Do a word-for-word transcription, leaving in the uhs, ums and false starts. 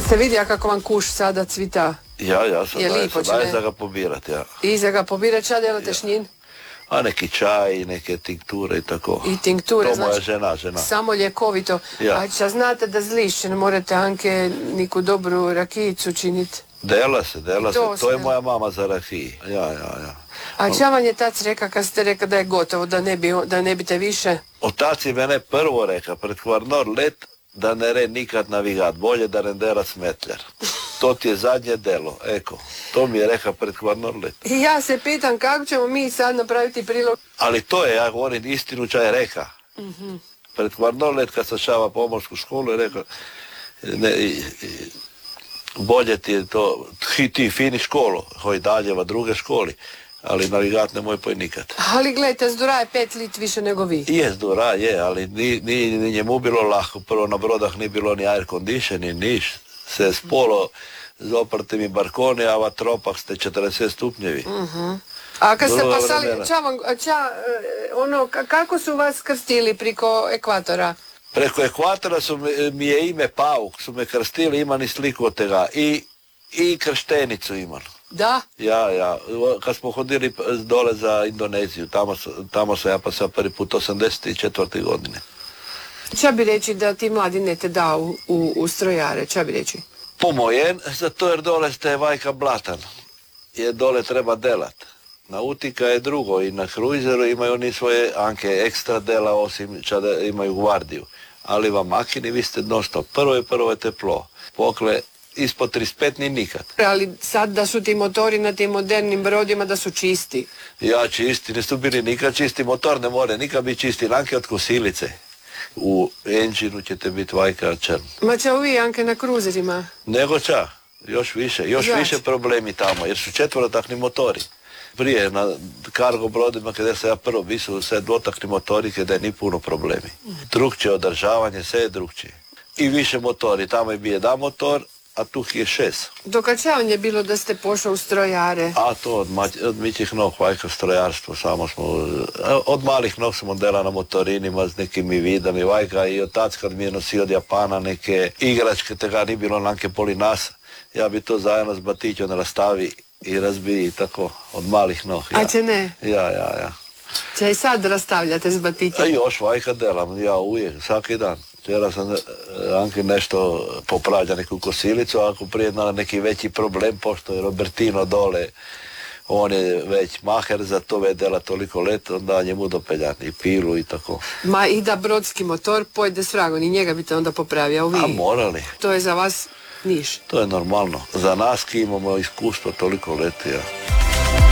Ste vidjeli kako vam kuš sada cvita? Ja, ja sam Je daje, lipo, daje ne? za ga pobirat, ja. I za ga pobirat, šta delate s njim? A neki čaj, neke tinkture i tako. I tinkture, to moja znači, žena, žena. samo ljekovito. Ja. A šta znate da z lišće ne morate, Anke, niku dobru rakijicu činiti? Dela se, dela se. To To je se- moja mama za rakiji. Ja, ja, ja. A šta vam je tac reka kad ste rekli da je gotovo, da ne, bi, da ne bite više? Otac je mene prvo reka pred Kvarnor let da ne re nikad navigat, bolje da ne dera smetljar. To ti je zadnje delo, eko. To mi je reka pred Kvarnor let. I ja se pitam kako ćemo mi sad napraviti prilog. Ali to je, ja govorim istinu čaj reka. Mhm. Pred Kvarnor let kad sam šava pomorsku školu je rekao ne, i, i, bolje ti je to, ti, ti fini školu, hoj daljeva druge školi, ali navigat nemoj poj nikad. Ali gledajte, Zdura je pet lit više nego vi. Je Zdura, je, ali ni, ni, ni njemu bilo lako, prvo na brodah nije bilo ni air conditioning, niš, se spolo z oprtimi barkoni, a va tropak ste četrdeset stupnjevi. Mhm. A kad ste Druga pasali, vremena. ča vam, ča, e, ono, ka- kako su vas krstili priko ekvatora? Preko ekvatora su mi, mi je ime Pauk, su me krstili, imam i sliku od tega, i, i krštenicu imam. Da? Ja, ja, kad smo hodili dole za Indoneziju, tamo, su- tamo sam ja pasao prvi put osamdeset četvrte godine. Ča bi reći da ti mladi ne te da u, u, u strojare, ča bi reći? Pomojen, zato jer dole ste vajka blatan, jer dole treba delat. Nautika je drugo i na kruizeru imaju oni svoje anke ekstra dela osim čada imaju gvardiju. Ali vam makini vi ste non stop. Prvo je prvo je teplo. Pokle ispod trideset pet ni nikad. Ali sad da su ti motori na tim modernim brodima da su čisti. Ja čisti, nisu bili nikad čisti, motor ne more nikad biti čisti, lanke od kosilice. U engine ćete biti vajka črn. Ma ča vi, Anke, na kruzerima? Nego ča, još više, još Znači. više problemi tamo, jer su četvorotakni motori. Prije na kargo brodima kada sam ja prvo bio su sve dvotakni motori kada je ni puno problemi. Drugčije održavanje, sve je drugčije. I više motori, tamo je bio jedan motor, a tu je šest. Dokačavanje je bilo da ste pošao u strojare. A to od, mać, od mićih nog, vajka strojarstvo, samo smo, od malih nog smo dela na motorinima s nekim i vidami, vajka i otac kad mi je nosio od Japana neke igračke, tega ni bilo nanke poli nas, ja bi to zajedno s batićom rastavi i razbiji tako, od malih noh. Ja. A će ne? Ja, ja, ja. Če i sad rastavljate s A batićem? još vajka delam, ja uvijek, svaki dan. Včera sam eh, Anki nešto popravlja neku kosilicu, a ako prije na neki veći problem, pošto je Robertino dole, on je već maher za to vedela toliko let, onda njemu dopeljan i pilu i tako. Ma i da brodski motor pojde s vragom i njega biste onda popravljao vi. A morali, To je za vas niš. to je normalno. Za nas ki imamo iskustvo toliko leti, ja.